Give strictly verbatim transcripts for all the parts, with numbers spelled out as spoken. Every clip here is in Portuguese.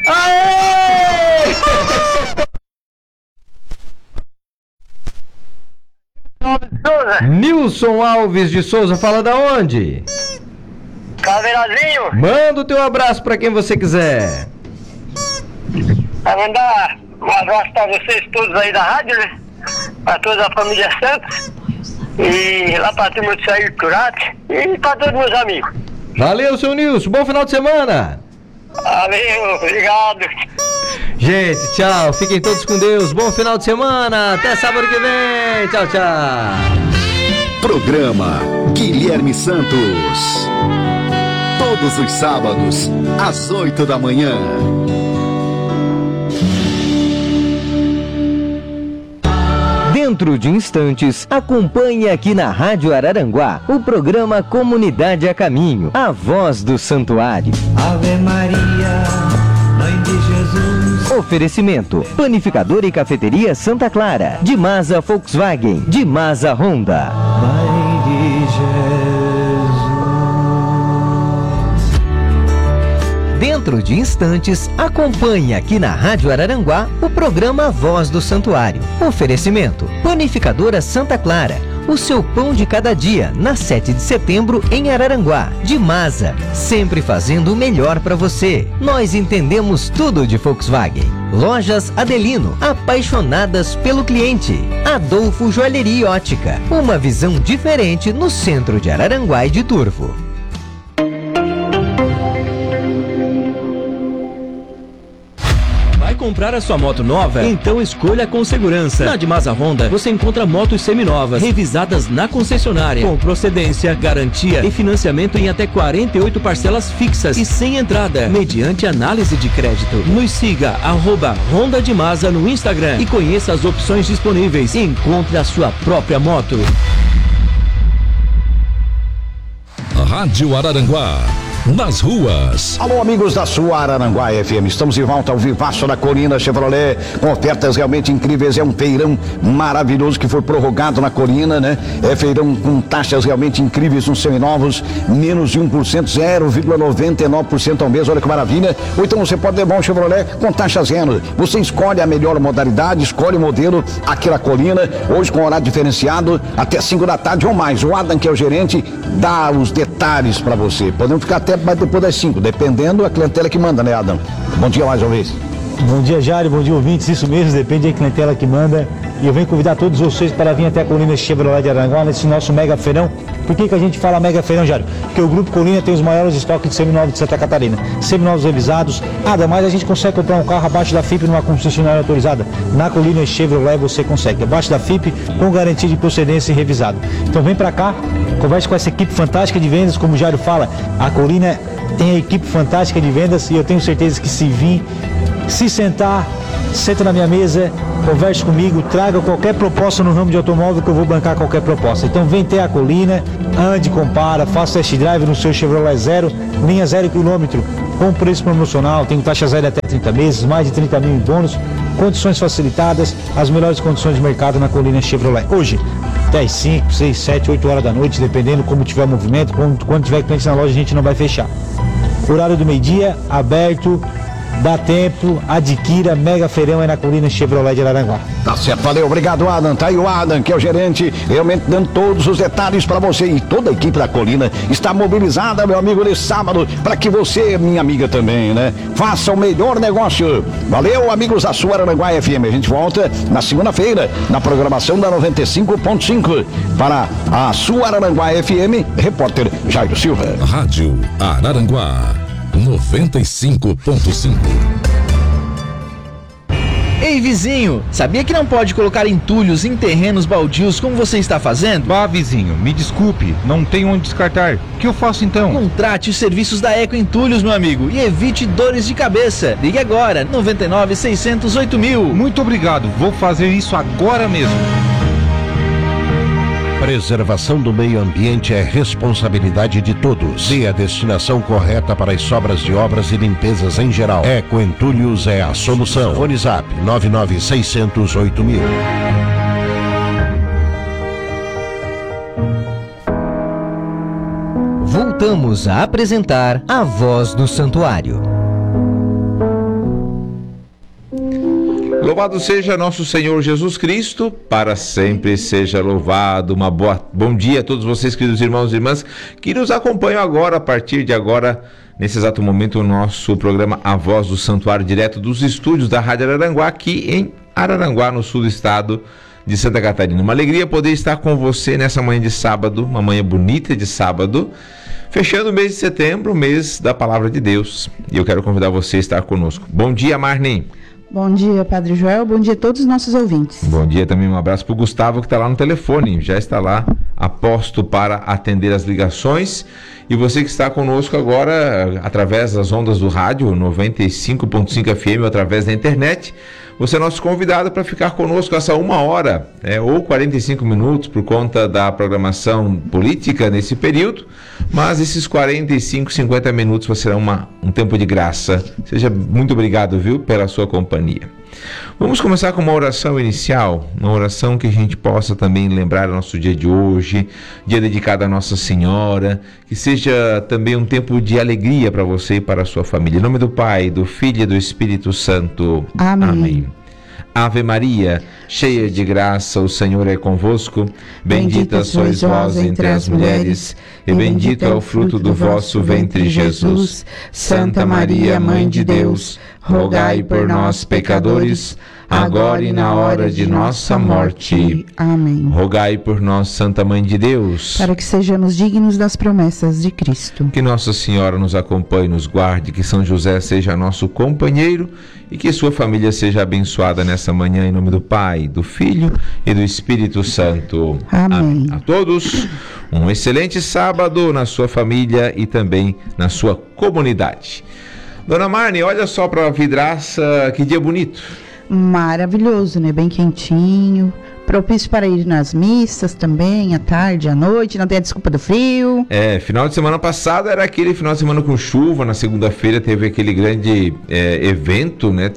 Aê! Nilson Alves de Souza, fala da onde? Caveirazinho. Manda o teu abraço pra quem você quiser. Vai mandar um abraço pra vocês todos aí da rádio, né? Pra toda a família Santos. E lá pra turma do Sair Turati. E pra todos meus amigos. Valeu, seu Nilson. Bom final de semana. Valeu, obrigado. Gente, tchau. Fiquem todos com Deus. Bom final de semana. Até sábado que vem. Tchau, tchau. Programa Guilherme Santos. Todos os sábados, às oito da manhã. Dentro de instantes, acompanhe aqui na Rádio Araranguá o programa Comunidade a Caminho, a voz do santuário. Ave Maria, Mãe de Jesus. Oferecimento: Panificadora e Cafeteria Santa Clara, de Masa Volkswagen, de Masa Honda. Mãe de Jesus. Dentro de instantes, acompanhe aqui na Rádio Araranguá o programa Voz do Santuário. Oferecimento: Panificadora Santa Clara, o seu pão de cada dia, na sete de setembro em Araranguá, de Masa, sempre fazendo o melhor para você. Nós entendemos tudo de Volkswagen. Lojas Adelino, apaixonadas pelo cliente. Adolfo Joalheria e Ótica, uma visão diferente no centro de Araranguá e de Turvo. Comprar a sua moto nova? Então escolha com segurança. Na de Masa Honda, você encontra motos seminovas, revisadas na concessionária, com procedência, garantia e financiamento em até quarenta e oito parcelas fixas e sem entrada, mediante análise de crédito. Nos siga, arroba Honda de Masa no Instagram e conheça as opções disponíveis. Encontre a sua própria moto. Rádio Araranguá. Nas ruas. Alô, amigos da sua Araranguá F M, estamos de volta ao Vivaço da Colina Chevrolet, com ofertas realmente incríveis. É um feirão maravilhoso que foi prorrogado na Colina, né? É feirão com taxas realmente incríveis nos seminovos, menos de um por cento, zero vírgula noventa e nove por cento ao mês, olha que maravilha. Ou então você pode levar um Chevrolet com taxa zero. Você escolhe a melhor modalidade, escolhe o modelo aqui na Colina, hoje com horário diferenciado, até cinco da tarde ou mais. O Adam, que é o gerente, dá os detalhes para você. Podemos ficar até mais depois das cinco, dependendo da clientela que manda, né, Adam? Bom dia mais uma vez. Bom dia, Jário, bom dia, ouvintes, isso mesmo, depende da clientela que manda. E eu venho convidar todos vocês para vir até a Colina Chevrolet de Araranguá, nesse nosso mega feirão. Por que que a gente fala mega feirão, Jário? Porque o Grupo Colina tem os maiores estoques de seminovos de Santa Catarina. Seminovos revisados, nada mais a gente consegue comprar um carro abaixo da F I P numa concessionária autorizada. Na Colina Chevrolet você consegue, abaixo da F I P, com garantia de procedência e revisado. Então vem para cá, converse com essa equipe fantástica de vendas, como o Jário fala, a Colina tem a equipe fantástica de vendas e eu tenho certeza que se vir, se sentar, senta na minha mesa, converse comigo, traga qualquer proposta no ramo de automóvel que eu vou bancar qualquer proposta. Então vem ter a Colina, ande, compara, faça test drive no seu Chevrolet Zero, linha zero quilômetro, com preço promocional, tem taxa zero até trinta meses, mais de trinta mil em bônus, condições facilitadas, as melhores condições de mercado na Colina Chevrolet. Hoje, até às cinco, seis, sete, oito horas da noite, dependendo como tiver movimento, quando, quando tiver cliente na loja a gente não vai fechar. Horário do meio-dia, aberto, dá tempo, adquira, mega feirão é na Colina Chevrolet de Araranguá. Tá certo, valeu, obrigado, Adam. Tá aí o Adam, que é o gerente, realmente dando todos os detalhes para você. E toda a equipe da Colina está mobilizada, meu amigo, nesse sábado, para que você, minha amiga também, né, faça o melhor negócio. Valeu, amigos da sua Araranguá F M. A gente volta na segunda-feira, na programação da noventa e cinco ponto cinco. Para a sua Araranguá F M, repórter Jairo Silva. Rádio Araranguá noventa e cinco ponto cinco. Ei, vizinho, sabia que não pode colocar entulhos em terrenos baldios como você está fazendo? Bah, vizinho, me desculpe, não tenho onde descartar. O que eu faço então? Contrate os serviços da Eco Entulhos, meu amigo, e evite dores de cabeça. Ligue agora, noventa e nove, seiscentos, oito mil. Muito obrigado, vou fazer isso agora mesmo. Preservação do meio ambiente é responsabilidade de todos. Dê a destinação correta para as sobras de obras e limpezas em geral. Eco Entulhos é a solução. Fone Zap nove nove seiscentos, oito mil. Voltamos a apresentar a Voz do Santuário. Louvado seja nosso Senhor Jesus Cristo, para sempre seja louvado. Uma boa, bom dia a todos vocês, queridos irmãos e irmãs, que nos acompanham agora, a partir de agora, nesse exato momento, o nosso programa A Voz do Santuário, direto dos estúdios da Rádio Araranguá, aqui em Araranguá, no sul do estado de Santa Catarina. Uma alegria poder estar com você nessa manhã de sábado, uma manhã bonita de sábado, fechando o mês de setembro, o mês da Palavra de Deus. E eu quero convidar você a estar conosco. Bom dia, Marnem. Bom dia, Padre Joel. Bom dia a todos os nossos ouvintes. Bom dia também, um abraço para o Gustavo, que está lá no telefone. Já está lá a posto para atender as ligações. E você que está conosco agora, através das ondas do rádio, noventa e cinco ponto cinco F M, ou através da internet, você é nosso convidado para ficar conosco essa uma hora, é, ou quarenta e cinco minutos, por conta da programação política nesse período, mas esses quarenta e cinco, cinquenta minutos serão uma, um tempo de graça. Seja muito obrigado, viu, pela sua companhia. Vamos começar com uma oração inicial, uma oração que a gente possa também lembrar o nosso dia de hoje, dia dedicado a Nossa Senhora, que seja também um tempo de alegria para você e para a sua família. Em nome do Pai, do Filho e do Espírito Santo. Amém. Amém. Ave Maria, cheia de graça, o Senhor é convosco. Bendita sois vós entre as mulheres, e bendito é o fruto do vosso ventre, Jesus. Santa Maria, Mãe de Deus, rogai por nós, pecadores, agora e na hora de nossa morte. Amém. Rogai por nós, Santa Mãe de Deus, para que sejamos dignos das promessas de Cristo. Que Nossa Senhora nos acompanhe, nos guarde, que São José seja nosso companheiro e que sua família seja abençoada nessa manhã, em nome do Pai, do Filho e do Espírito Santo. Amém. Amém. A todos, um excelente sábado na sua família e também na sua comunidade. Dona Marne, olha só para a vidraça, que dia bonito. Maravilhoso, né? Bem quentinho, propício para ir nas missas também, à tarde, à noite, não tem a desculpa do frio. É, final de semana passado era aquele final de semana com chuva, na segunda-feira teve aquele grande é, evento, né,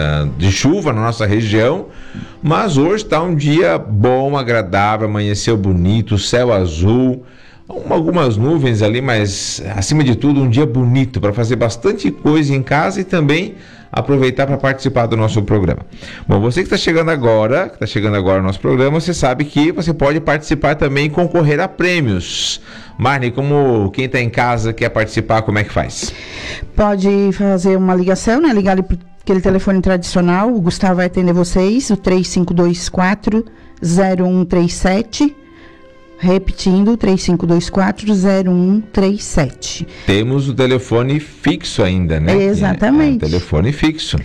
de chuva na nossa região, mas hoje está um dia bom, agradável, amanheceu bonito, céu azul, algumas nuvens ali, mas acima de tudo um dia bonito para fazer bastante coisa em casa e também aproveitar para participar do nosso programa. Bom, você que está chegando agora, que está chegando agora no nosso programa, você sabe que você pode participar também e concorrer a prêmios. Marne, como quem está em casa quer participar, como é que faz? Pode fazer uma ligação, né? Ligar ali para aquele telefone tradicional, o Gustavo vai atender vocês, o três cinco dois quatro, zero um três sete. Repetindo, três cinco dois quatro, zero um três sete. Temos o telefone fixo ainda, né? Exatamente. É, é, telefone fixo.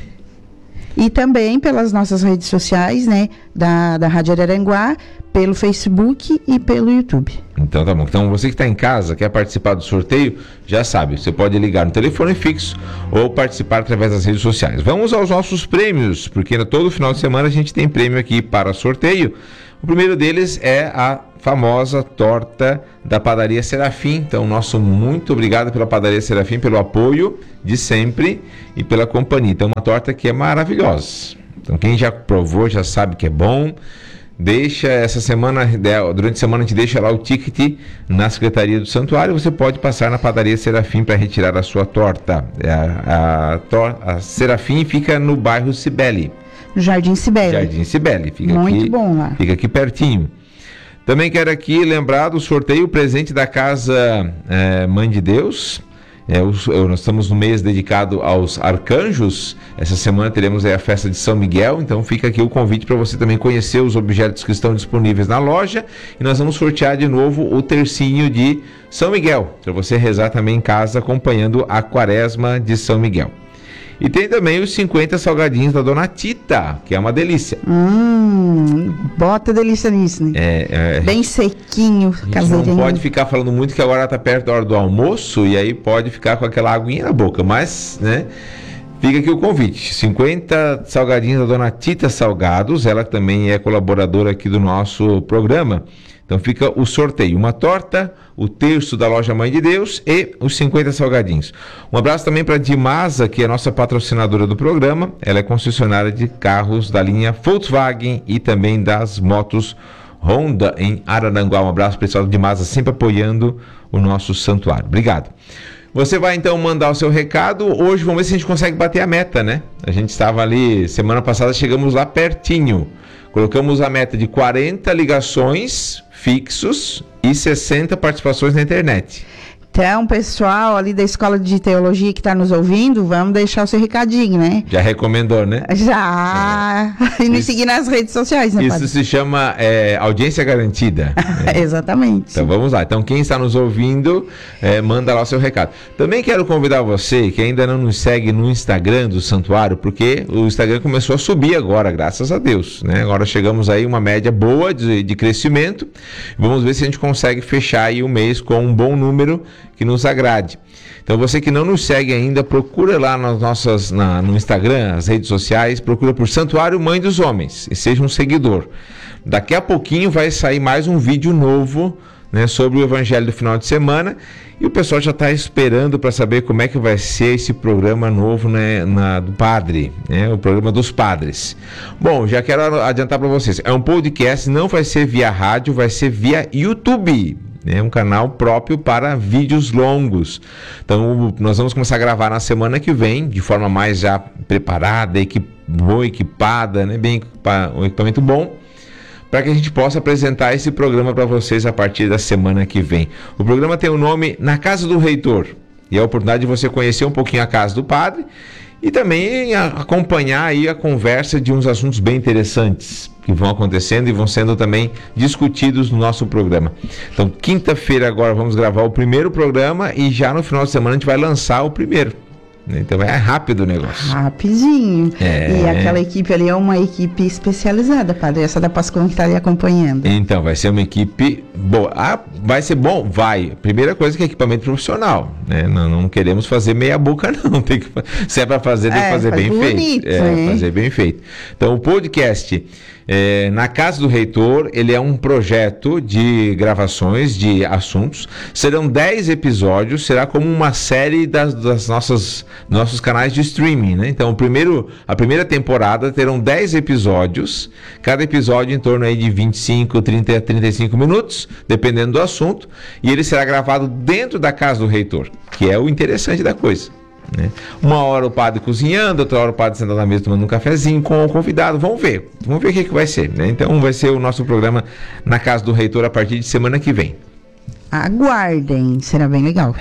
E também pelas nossas redes sociais, né? Da, da Rádio Araranguá, pelo Facebook e pelo YouTube. Então tá bom. Então você que está em casa, quer participar do sorteio, já sabe, você pode ligar no telefone fixo ou participar através das redes sociais. Vamos aos nossos prêmios, porque todo final de semana a gente tem prêmio aqui para sorteio. O primeiro deles é a famosa torta da Padaria Serafim. Então, nosso muito obrigado pela Padaria Serafim, pelo apoio de sempre e pela companhia. Então, uma torta que é maravilhosa. Então, quem já provou já sabe que é bom. Deixa essa semana, durante a semana a gente deixa lá o ticket na Secretaria do Santuário. Você pode passar na Padaria Serafim para retirar a sua torta. A, a, tor- a Serafim fica no bairro Cibele. No Jardim Cibele. Jardim Cibele. Fica muito aqui, bom lá. Fica aqui pertinho. Também quero aqui lembrar do sorteio presente da Casa é, Mãe de Deus. É, os, nós estamos no mês dedicado aos arcanjos. Essa semana teremos aí a festa de São Miguel. Então fica aqui o convite para você também conhecer os objetos que estão disponíveis na loja. E nós vamos sortear de novo o tercinho de São Miguel, para você rezar também em casa acompanhando a quaresma de São Miguel. E tem também os cinquenta salgadinhos da Dona Tita, que é uma delícia. Hum, bota delícia nisso, né? É, é, bem sequinho, caseirinho. Não pode ficar falando muito que agora ela tá perto da hora do almoço e aí pode ficar com aquela aguinha na boca, mas, né, fica aqui o convite. cinquenta salgadinhos da Dona Tita Salgados, ela também é colaboradora aqui do nosso programa. Então fica o sorteio, uma torta, o terço da loja Mãe de Deus e os cinquenta salgadinhos. Um abraço também para a Dimasa, que é a nossa patrocinadora do programa. Ela é concessionária de carros da linha Volkswagen e também das motos Honda em Araranguá. Um abraço pessoal de Dimasa, sempre apoiando o nosso santuário. Obrigado. Você vai então mandar o seu recado. Hoje vamos ver se a gente consegue bater a meta, né? A gente estava ali, semana passada chegamos lá pertinho. Colocamos a meta de quarenta ligações fixos e sessenta participações na internet. Então, pessoal ali da Escola de Teologia que está nos ouvindo, vamos deixar o seu recadinho, né? Já recomendou, né? Já! É. E nos seguir nas redes sociais, né, Isso padre? se chama é, audiência garantida. Né? Exatamente. Então vamos lá. Então quem está nos ouvindo, é, manda lá o seu recado. Também quero convidar você que ainda não nos segue no Instagram do Santuário, porque o Instagram começou a subir agora, graças a Deus, né? Agora chegamos aí uma média boa de, de crescimento. Vamos ver se a gente consegue fechar aí o mês com um bom número que nos agrade. Então você que não nos segue ainda, procura lá nas nossas, na, no Instagram, as redes sociais, procura por Santuário Mãe dos Homens e seja um seguidor. Daqui a pouquinho vai sair mais um vídeo novo, né, sobre o Evangelho do final de semana, e o pessoal já está esperando para saber como é que vai ser esse programa novo, né, na, do Padre, né, o programa dos Padres. Bom, já quero adiantar para vocês, é um podcast, não vai ser via rádio, vai ser via YouTube. É um canal próprio para vídeos longos. Então nós vamos começar a gravar na semana que vem, de forma mais já preparada, equip... boa equipada, né? Bem equipa... um equipamento bom, para que a gente possa apresentar esse programa para vocês a partir da semana que vem. O programa tem o nome Na Casa do Reitor, e é a oportunidade de você conhecer um pouquinho a casa do padre e também a... acompanhar aí a conversa de uns assuntos bem interessantes que vão acontecendo e vão sendo também discutidos no nosso programa. Então, quinta-feira agora vamos gravar o primeiro programa e já no final de semana a gente vai lançar o primeiro. Então é rápido o negócio. Rapidinho. É. E aquela equipe ali é uma equipe especializada, padre. Essa da Pascom que está ali acompanhando. Então, vai ser uma equipe boa. Ah, vai ser bom? Vai. Primeira coisa que é equipamento profissional, né? Não, não queremos fazer meia boca, não. Tem que, se é para fazer, tem que é, fazer faz bem bonito, feito. É, hein? fazer bem feito. Então, o podcast é, Na Casa do Reitor, ele é um projeto de gravações de assuntos. Serão dez episódios, será como uma série das, das nossas nossos canais de streaming, né? Então, o primeiro, a primeira temporada terão dez episódios, cada episódio em torno aí de vinte e cinco, trinta, trinta e cinco minutos, dependendo do assunto, e ele será gravado dentro da Casa do Reitor, que é o interessante da coisa, né? Uma hora o padre cozinhando, outra hora o padre sentado na mesa tomando um cafezinho com o convidado. Vamos ver, vamos ver o que, que vai ser, né? Então vai ser o nosso programa Na Casa do Reitor a partir de semana que vem. Aguardem, será bem legal.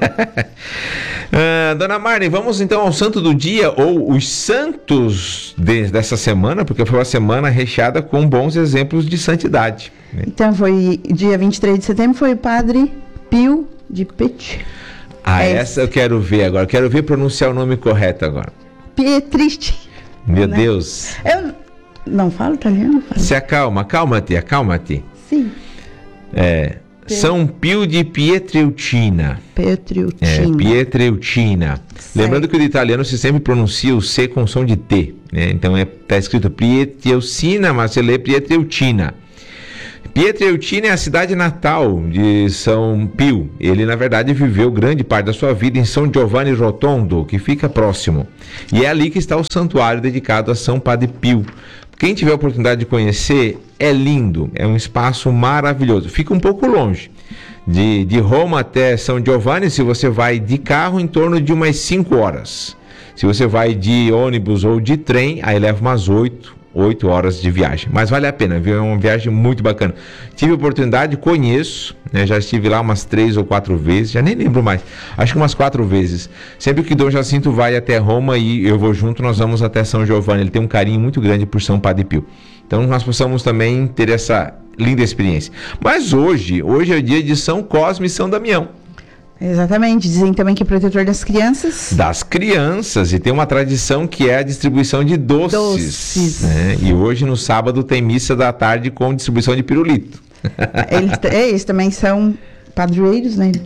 uh, Dona Marne, vamos então ao santo do dia, ou os santos de, dessa semana, porque foi uma semana recheada com bons exemplos de santidade, né? Então foi dia vinte e três de setembro, foi o Padre Pio de Petit. Ah, é essa eu quero ver agora, quero ver pronunciar o nome correto agora. Pietriste. Meu né? Deus. Eu não falo italiano? Falo. Se acalma, acalma-te, acalma-te. Sim. É... São Pio de Pietreutina. Pietreutina. É, Pietreutina. Lembrando que o italiano se sempre pronuncia o C com som de T, né? Então está é, escrito Pietreutina, mas você lê Pietreutina. Pietreutina é a cidade natal de São Pio. Ele, na verdade, viveu grande parte da sua vida em São Giovanni Rotondo, que fica próximo. E é ali que está o santuário dedicado a São Padre Pio. Quem tiver a oportunidade de conhecer, é lindo, é um espaço maravilhoso. Fica um pouco longe. De, de Roma até São Giovanni, se você vai de carro, em torno de umas cinco horas. Se você vai de ônibus ou de trem, aí leva umas oito, oito horas de viagem. Mas vale a pena, viu? É uma viagem muito bacana. Tive a oportunidade, conheço, né? Já estive lá umas três ou quatro vezes, já nem lembro mais. Acho que umas quatro vezes. Sempre que Dom Jacinto vai até Roma e eu vou junto, nós vamos até São Giovanni. Ele tem um carinho muito grande por São Padre Pio. Então nós possamos também ter essa linda experiência. Mas hoje, hoje é o dia de São Cosme e São Damião. Exatamente, dizem também que é protetor das crianças. Das crianças, e tem uma tradição que é a distribuição de doces. Doces. Né? E hoje, no sábado, tem missa da tarde com distribuição de pirulito. Eles, eles também são padroeiros, né?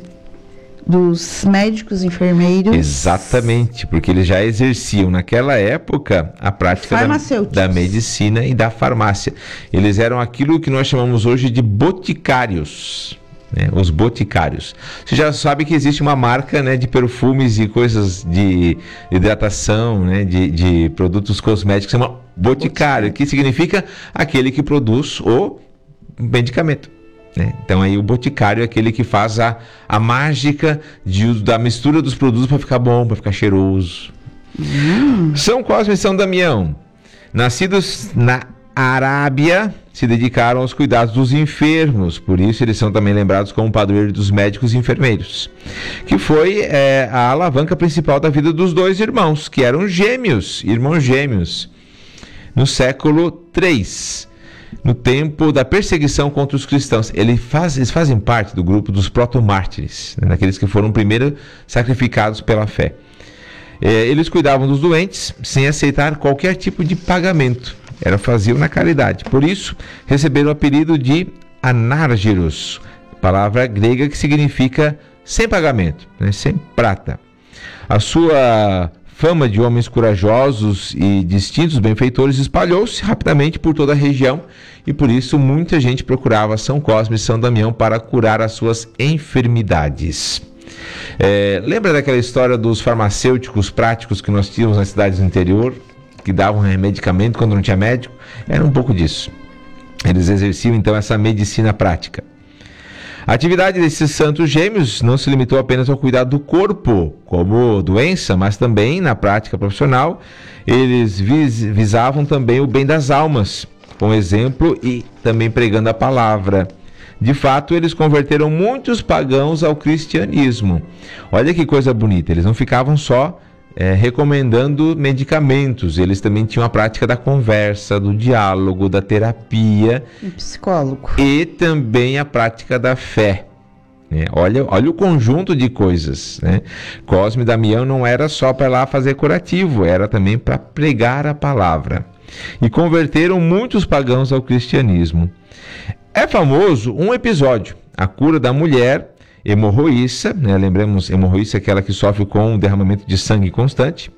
Dos médicos, enfermeiros. Exatamente, porque eles já exerciam naquela época a prática da, da medicina e da farmácia. Eles eram aquilo que nós chamamos hoje de boticários. Né, os boticários. Você já sabe que existe uma marca, né, de perfumes e coisas de hidratação, né, de, de produtos cosméticos, chama boticário, que significa aquele que produz o medicamento. né? Então aí o boticário é aquele que faz a, a mágica de, da mistura dos produtos para ficar bom, para ficar cheiroso. Hum. São Cosme e São Damião, nascidos na Arábia, se dedicaram aos cuidados dos enfermos, por isso eles são também lembrados como padroeiro dos médicos e enfermeiros, que foi é, a alavanca principal da vida dos dois irmãos, que eram gêmeos, irmãos gêmeos, no século terceiro, no tempo da perseguição contra os cristãos. Ele faz, eles fazem parte do grupo dos protomártires, né, daqueles que foram primeiro sacrificados pela fé. É, eles cuidavam dos doentes sem aceitar qualquer tipo de pagamento. Era faziam na caridade. Por isso, receberam o apelido de anárgiros, palavra grega que significa sem pagamento, né, sem prata. A sua fama de homens corajosos e distintos benfeitores espalhou-se rapidamente por toda a região e por isso muita gente procurava São Cosme e São Damião para curar as suas enfermidades. É, lembra daquela história dos farmacêuticos práticos que nós tínhamos nas cidades do interior, que davam medicamento quando não tinha médico? Era um pouco disso. Eles exerciam então essa medicina prática. A atividade desses santos gêmeos não se limitou apenas ao cuidado do corpo, como doença, mas também na prática profissional, eles vis- visavam também o bem das almas, com exemplo e também pregando a palavra. De fato, eles converteram muitos pagãos ao cristianismo. Olha que coisa bonita, eles não ficavam só É, recomendando medicamentos, eles também tinham a prática da conversa, do diálogo, da terapia. Um psicólogo. E também a prática da fé. Né? Olha, olha o conjunto de coisas. Né? Cosme e Damião não era só para lá fazer curativo, era também para pregar a palavra. E converteram muitos pagãos ao cristianismo. É famoso um episódio, a cura da mulher hemorroíça, né? Lembramos, hemorroíça é aquela que sofre com um derramamento de sangue constante,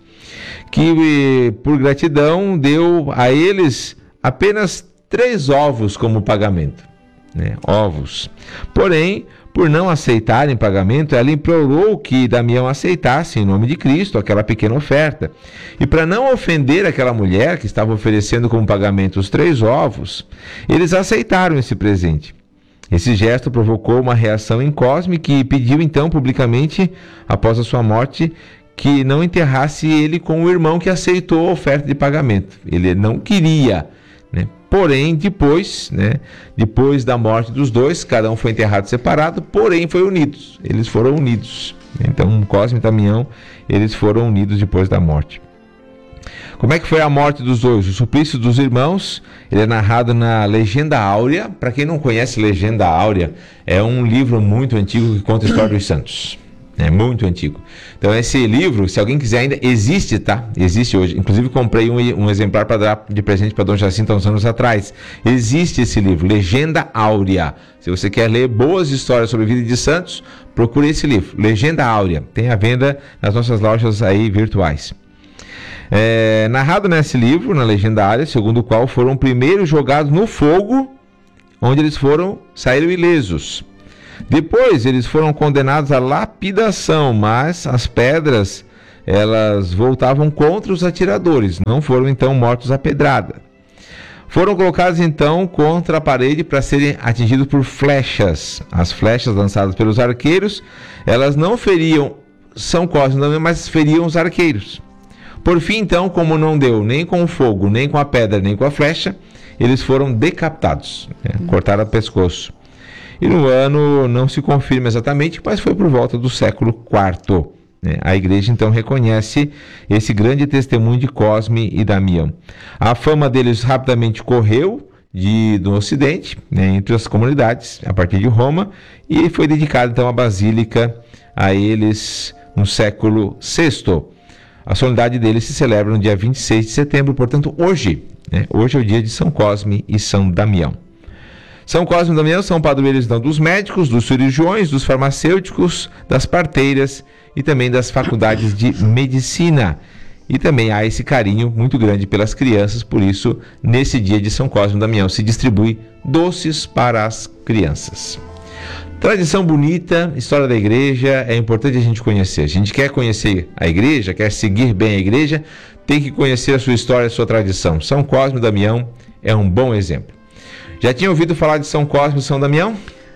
que por gratidão deu a eles apenas três ovos como pagamento, né? Ovos. Porém, por não aceitarem pagamento, ela implorou que Damião aceitasse em nome de Cristo aquela pequena oferta. E para não ofender aquela mulher que estava oferecendo como pagamento os três ovos, eles aceitaram esse presente. Esse gesto provocou uma reação em Cosme, que pediu então publicamente, após a sua morte, que não enterrasse ele com o irmão que aceitou a oferta de pagamento. Ele não queria, né? Porém, depois, né, depois da morte dos dois, cada um foi enterrado separado, porém foi unidos. Eles foram unidos. Então, Cosme e Damião, eles foram unidos depois da morte. Como é que foi a morte dos dois? O suplício dos irmãos, ele é narrado na Legenda Áurea. Para quem não conhece Legenda Áurea, é um livro muito antigo que conta a história dos santos. É muito antigo. Então esse livro, se alguém quiser ainda, existe, tá? Existe hoje. Inclusive comprei um, um exemplar para dar de presente para Dom Jacinto há uns anos atrás. Existe esse livro, Legenda Áurea. Se você quer ler boas histórias sobre a vida de santos, procure esse livro, Legenda Áurea. Tem à venda nas nossas lojas aí virtuais. É, narrado nesse livro, na Legenda Áurea, segundo o qual foram primeiro jogados no fogo, onde eles foram, saíram ilesos. Depois eles foram condenados à lapidação, mas as pedras, elas voltavam contra os atiradores, não foram então mortos à pedrada. Foram colocados então contra a parede para serem atingidos por flechas. As flechas lançadas pelos arqueiros, elas não feriam São Cosme, mas feriam os arqueiros. Por fim, então, como não deu nem com o fogo, nem com a pedra, nem com a flecha, eles foram decapitados, né? Cortaram o pescoço. E no ano não se confirma exatamente, mas foi por volta do século quarto. Né? A igreja então reconhece esse grande testemunho de Cosme e Damião. A fama deles rapidamente correu de, do Ocidente, né, entre as comunidades, a partir de Roma, e foi dedicada então a basílica a eles no século sexto. A solenidade deles se celebra no dia vinte e seis de setembro, portanto hoje, né, hoje é o dia de São Cosme e São Damião. São Cosme e Damião são padroeiros então, dos médicos, dos cirurgiões, dos farmacêuticos, das parteiras e também das faculdades de medicina. E também há esse carinho muito grande pelas crianças, por isso, nesse dia de São Cosme e Damião, se distribui doces para as crianças. Tradição bonita, história da igreja, é importante a gente conhecer. A gente quer conhecer a igreja, quer seguir bem a igreja, tem que conhecer a sua história, a sua tradição. São Cosme e Damião é um bom exemplo. Já tinha ouvido falar de São Cosme e São Damião?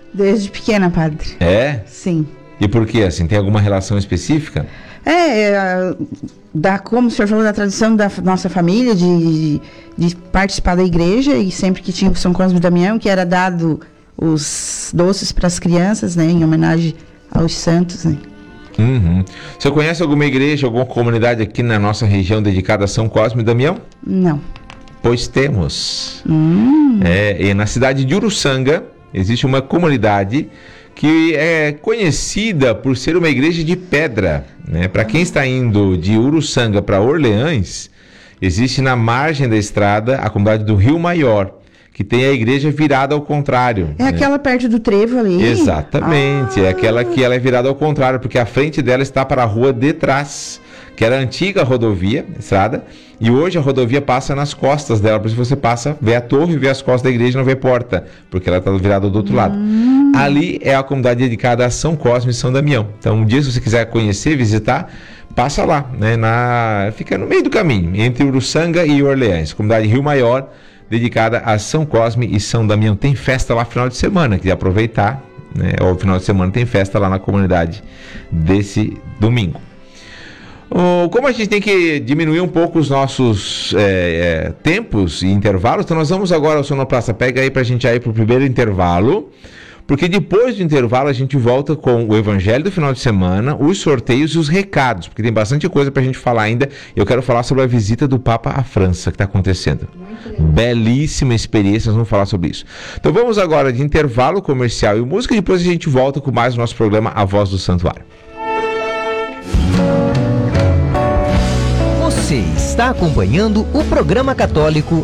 Desde pequena, padre. É? Sim. E por que assim? Tem alguma relação específica? É, é, da, como o senhor falou, da tradição da nossa família, de, de participar da igreja, e sempre que tinha o São Cosme e Damião, que era dado os doces para as crianças, né, em homenagem aos santos, né. Uhum. Você conhece alguma igreja, alguma comunidade aqui na nossa região dedicada a São Cosme e Damião? Não. Pois temos. Hum. É, e na cidade de Uruçanga existe uma comunidade que é conhecida por ser uma igreja de pedra, né? Para quem está indo de Uruçanga para Orleans, existe na margem da estrada a comunidade do Rio Maior, que tem a igreja virada ao contrário. É, né? Aquela perto do trevo ali? Exatamente, ah. É aquela que ela é virada ao contrário, porque a frente dela está para a rua de trás, que era a antiga rodovia, estrada, e hoje a rodovia passa nas costas dela, por isso você passa, vê a torre, vê as costas da igreja e não vê porta, porque ela está virada do outro hum. lado. Ali é a comunidade dedicada a São Cosme e São Damião. Então, um dia, se você quiser conhecer, visitar, passa lá, né? Na... Fica no meio do caminho, entre Uruçanga e Orleans, comunidade Rio Maior, dedicada a São Cosme e São Damião. Tem festa lá final de semana, queria aproveitar, né? O final de semana tem festa lá na comunidade desse domingo. Oh, como a gente tem que diminuir um pouco os nossos é, é, tempos e intervalos, então nós vamos agora ao Sonoplasta. Pega aí pra gente ir pro primeiro intervalo, porque depois do intervalo a gente volta com o Evangelho do final de semana, os sorteios e os recados, porque tem bastante coisa pra gente falar ainda. Eu quero falar sobre a visita do Papa à França que está acontecendo. Belíssima experiência, nós vamos falar sobre isso. Então vamos agora de intervalo comercial e música, e depois a gente volta com mais o nosso programa A Voz do Santuário. Você está acompanhando o programa católico